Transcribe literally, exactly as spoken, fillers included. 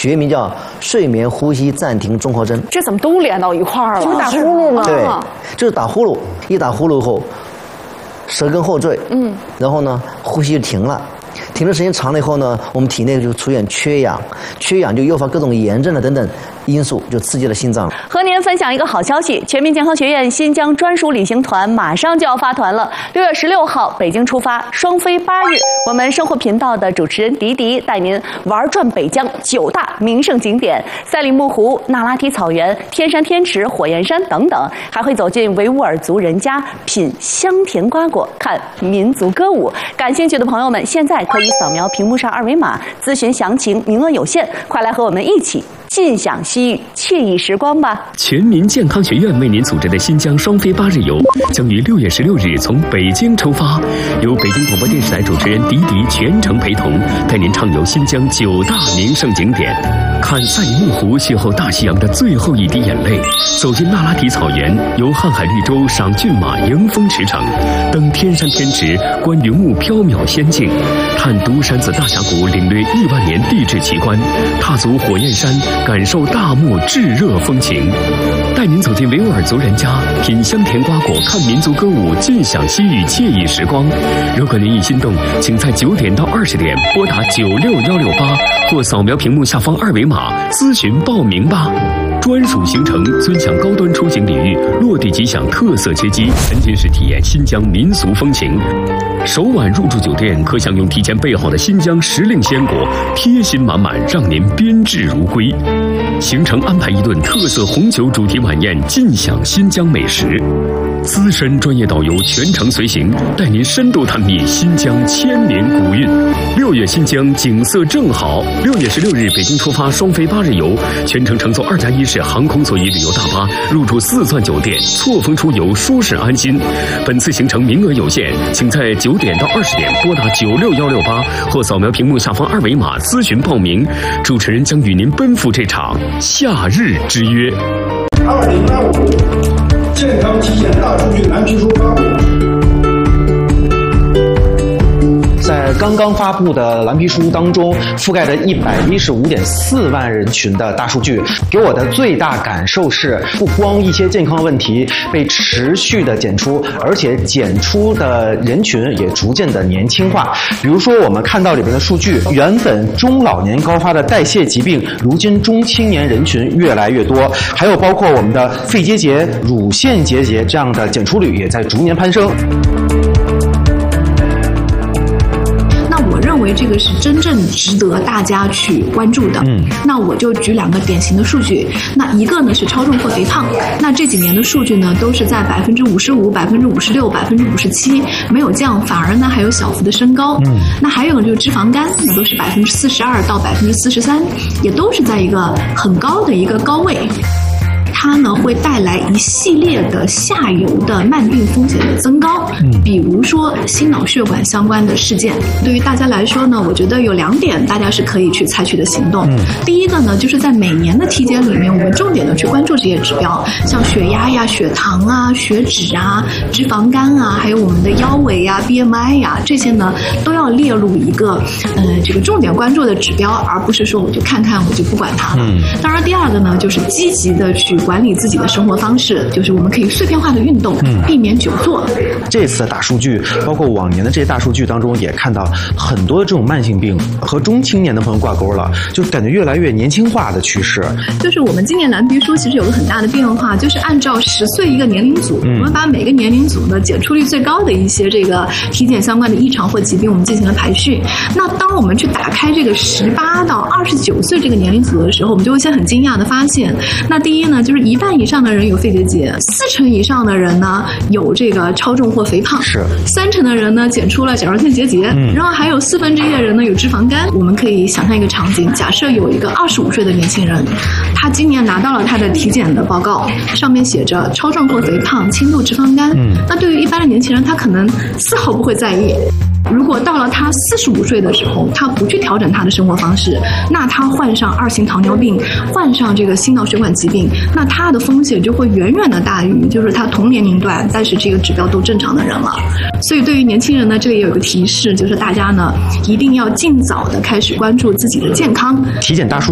学名叫睡眠呼吸暂停综合征。 这怎么都连到一块儿了？ 这不打呼噜吗？ 对，就是打呼噜，一打呼噜后，舌根后坠，嗯，然后呢，呼吸就停了。停的时间长了以后呢，我们体内就出现缺氧，缺氧就诱发各种炎症了等等因素，就刺激了心脏。 和您分享一个好消息，全民健康学院新疆专属旅行团马上就要发团了。六月十六号北京出发，双飞八日。我们生活频道的主持人迪迪带您玩转北疆九大名胜景点：赛里木湖、那拉提草原、天山天池、火焰山等等，还会走进维吾尔族人家，品香甜瓜果，看民族歌舞。感兴趣的朋友们，现在可以扫描屏幕上二维码咨询详情，名额有限，快来和我们一起尽享西域惬意时光吧！ 全民健康学院为您组织的新疆双飞八日游将于六月十六日从北京出发，由北京广播电视台主持人迪迪全程陪同，带您畅游新疆九大名胜景点，看赛里木湖邂逅大西洋的最后一滴眼泪，走进那拉提草原，游瀚海绿洲赏骏马迎风驰骋，登天山天池观云雾缥缈仙境，探独山子大峡谷领略亿万年地质奇观，踏足火焰山感受大漠炙热风情，带您走进维吾尔族人家，品香甜瓜果，看民族歌舞，尽享西域惬意时光。如果您已心动，请在九点到二十点拨打九六幺六八，或扫描屏幕下方二维码咨询报名吧。专属行程，尊享高端出行礼遇，落地即享特色接机，沉浸式体验新疆民俗风情。首晚入住酒店可享用提前备好的新疆时令鲜果，贴心满满，让您宾至如归。行程安排一顿特色红酒主题晚宴，尽享新疆美食。资深专业导游全程随行，带您深度探秘新疆千年古韵。六月新疆景色正好，六月十六日北京出发双飞八日游，全程乘坐二加一式航空座椅旅游大巴，入住四钻酒店，错峰出游，舒适安心。本次行程名额有限，请在九点到二十点拨打九六幺六八，或扫描屏幕下方二维码咨询报名。主持人将与您奔赴这场夏日之约。 二零二五健康体检大数据蓝皮书发布。 在刚刚发布的蓝皮书当中，覆盖着一百一十五点四万人群的大数据，给我的最大感受是，不光一些健康问题被持续的检出，而且检出的人群也逐渐的年轻化。比如说，我们看到里边的数据，原本中老年高发的代谢疾病，如今中青年人群越来越多，还有包括我们的肺结节、乳腺结节这样的检出率也在逐年攀升。 我认为这个是真正值得大家去关注的。嗯，那我就举两个典型的数据。那一个呢是超重或肥胖，那这几年的数据呢都是在百分之五十五、百分之五十六、百分之五十七，没有降，反而呢还有小幅的升高。嗯，那还有呢就是脂肪肝，那都是百分之四十二到百分之四十三，也都是在一个很高的一个高位。它呢会带来一系列的下游的慢病风险的增高，比如说心脑血管相关的事件。对于大家来说呢，我觉得有两点大家是可以去采取的行动。第一个呢，就是在每年的体检里面，我们重点的去关注这些指标，像血压呀、血糖啊、血脂啊、脂肪肝啊，还有我们的腰围呀、B M I 呀，这些呢都要列入一个呃这个重点关注的指标，而不是说我就看看我就不管它了。当然，第二个呢，就是积极的去管理自己的生活方式，就是我们可以碎片化的运动，嗯、避免久坐。 这次的大数据，包括往年的这些大数据当中，也看到很多的这种慢性病和中青年的朋友挂钩了，就感觉越来越年轻化的趋势。 就是我们今年蓝皮书其实有个很大的变化，就是按照十岁一个年龄组，嗯、我们把每个年龄组呢检出率最高的一些这个体检相关的异常或疾病，我们进行了排序。那当我们去打开这个十八到二十九岁这个年龄组的时候，我们就会先很惊讶的发现，那第一呢，就是一半以上的人有肺结节，四成以上的人呢有这个超重或肥胖，是三成的人呢检出了甲状腺结节，嗯、然后还有四分之一的人呢有脂肪肝。我们可以想象一个场景，假设有一个二十五岁的年轻人，他今年拿到了他的体检的报告，上面写着超重或肥胖、轻度脂肪肝。嗯，那对于一般的年轻人，他可能丝毫不会在意。如果到了他四十五岁的时候，他不去调整他的生活方式，那他患上二型糖尿病，患上这个心脑血管疾病，那他的风险就会远远的大于就是他同年龄段但是这个指标都正常的人了。所以对于年轻人呢，这里有一个提示，就是大家呢一定要尽早的开始关注自己的健康。 体检大数